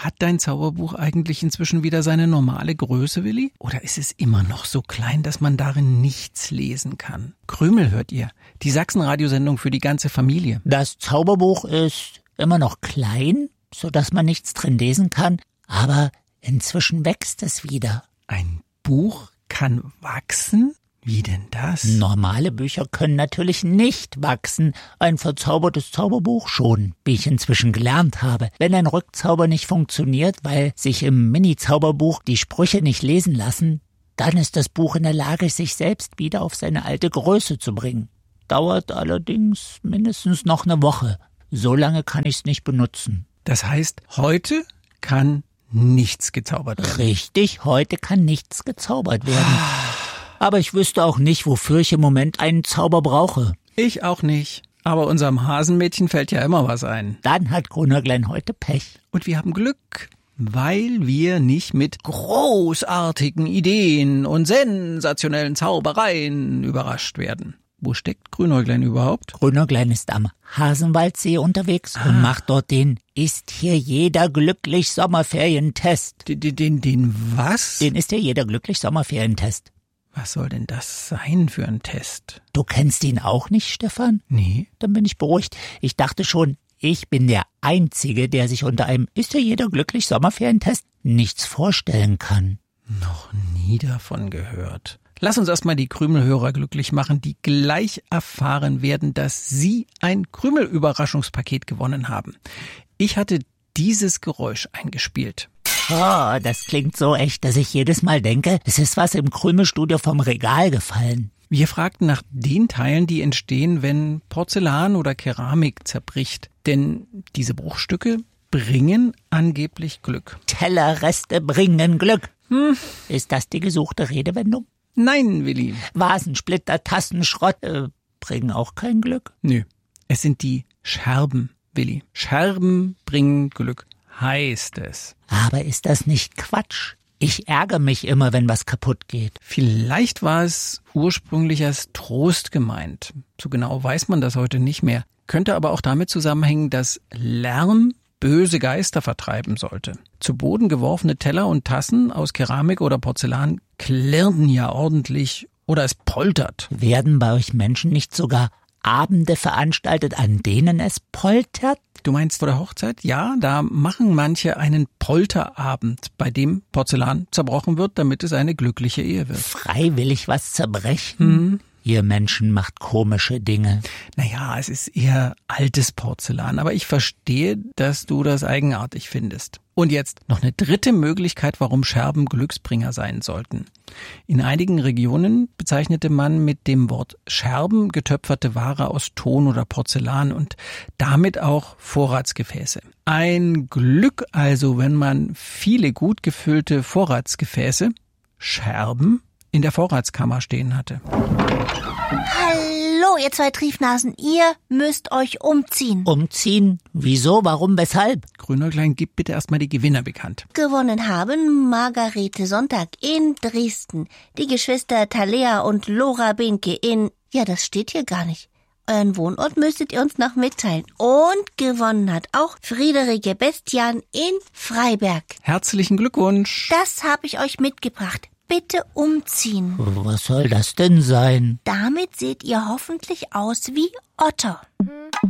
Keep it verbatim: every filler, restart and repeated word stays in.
Hat dein Zauberbuch eigentlich inzwischen wieder seine normale Größe, Willi? Oder ist es immer noch so klein, dass man darin nichts lesen kann? Krümel hört ihr, die Sachsen-Radiosendung für die ganze Familie. Das Zauberbuch ist immer noch klein, sodass man nichts drin lesen kann, aber inzwischen wächst es wieder. Ein Buch kann wachsen? Wie denn das? Normale Bücher können natürlich nicht wachsen, ein verzaubertes Zauberbuch schon, wie ich inzwischen gelernt habe. Wenn ein Rückzauber nicht funktioniert, weil sich im Mini-Zauberbuch die Sprüche nicht lesen lassen, dann ist das Buch in der Lage, sich selbst wieder auf seine alte Größe zu bringen. Dauert allerdings mindestens noch eine Woche. So lange kann ich es nicht benutzen. Das heißt, heute kann nichts gezaubert werden. Richtig, heute kann nichts gezaubert werden. Aber ich wüsste auch nicht, wofür ich im Moment einen Zauber brauche. Ich auch nicht. Aber unserem Hasenmädchen fällt ja immer was ein. Dann hat Grünerglein heute Pech. Und wir haben Glück, weil wir nicht mit großartigen Ideen und sensationellen Zaubereien überrascht werden. Wo steckt Grünäuglein überhaupt? Grünäuglein ist am Hasenwaldsee unterwegs ah. und macht dort den Ist hier jeder glücklich Sommerferientest. Den, den, den was? Den Ist hier jeder glücklich Sommerferientest. Was soll denn das sein für ein Test? Du kennst ihn auch nicht, Stefan? Nee. Dann bin ich beruhigt. Ich dachte schon, ich bin der Einzige, der sich unter einem Ist hier jeder glücklich Sommerferientest nichts vorstellen kann. Noch nie davon gehört. Lass uns erstmal die Krümelhörer glücklich machen, die gleich erfahren werden, dass sie ein Krümel-Überraschungspaket gewonnen haben. Ich hatte dieses Geräusch eingespielt. Oh, das klingt so echt, dass ich jedes Mal denke, es ist was im Krümelstudio vom Regal gefallen. Wir fragten nach den Teilen, die entstehen, wenn Porzellan oder Keramik zerbricht. Denn diese Bruchstücke bringen angeblich Glück. Tellerreste bringen Glück. Hm. Ist das die gesuchte Redewendung? Nein, Willi. Vasen, Splitter, Tassen, Schrott äh, bringen auch kein Glück? Nö, es sind die Scherben, Willi. Scherben bringen Glück, heißt es. Aber ist das nicht Quatsch? Ich ärgere mich immer, wenn was kaputt geht. Vielleicht war es ursprünglich als Trost gemeint. So genau weiß man das heute nicht mehr. Könnte aber auch damit zusammenhängen, dass Lärm böse Geister vertreiben sollte. Zu Boden geworfene Teller und Tassen aus Keramik oder Porzellan klirren ja ordentlich oder es poltert. Werden bei euch Menschen nicht sogar Abende veranstaltet, an denen es poltert? Du meinst vor der Hochzeit? Ja, da machen manche einen Polterabend, bei dem Porzellan zerbrochen wird, damit es eine glückliche Ehe wird. Freiwillig was zerbrechen? Hm. Ihr Menschen macht komische Dinge. Naja, es ist eher altes Porzellan, aber ich verstehe, dass du das eigenartig findest. Und jetzt noch eine dritte Möglichkeit, warum Scherben Glücksbringer sein sollten. In einigen Regionen bezeichnete man mit dem Wort Scherben getöpferte Ware aus Ton oder Porzellan und damit auch Vorratsgefäße. Ein Glück also, wenn man viele gut gefüllte Vorratsgefäße, Scherben, in der Vorratskammer stehen hatte. Hallo, ihr zwei Triefnasen, ihr müsst euch umziehen. Umziehen? Wieso? Warum? Weshalb? Grünäuglein, gib bitte erstmal die Gewinner bekannt. Gewonnen haben Margarete Sonntag in Dresden, die Geschwister Talea und Lora Binke in, ja, das steht hier gar nicht. Euren Wohnort müsstet ihr uns noch mitteilen. Und gewonnen hat auch Friederike Bestian in Freiberg. Herzlichen Glückwunsch. Das habe ich euch mitgebracht. Bitte umziehen. Was soll das denn sein? Damit seht ihr hoffentlich aus wie Otter.